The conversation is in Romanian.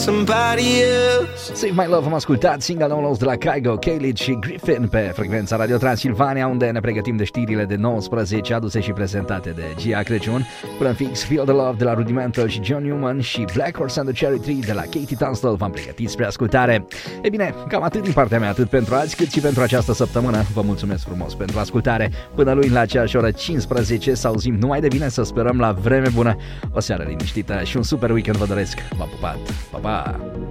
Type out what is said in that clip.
somebody else. Save My Love, am ascultat single-ul nostru de la Kygo, Khalid și Griffin pe frecvența Radio Transilvania, unde ne pregătim de știrile de 19 aduse și prezentate de Gia Crăciun. Până în fix, Feel the Love de la Rudimental și John Newman și Black Horse and the Cherry Tree de la Katie Tunstall v-am pregătit spre ascultare. E bine, cam atât din partea mea, atât pentru azi cât și pentru această săptămână. Vă mulțumesc frumos pentru ascultare. Până luni la aceeași oră 15 să auzim numai de bine, să sperăm la vreme bună. O seară liniștită și un super weekend vă doresc. V-am pupat. Pa, pa!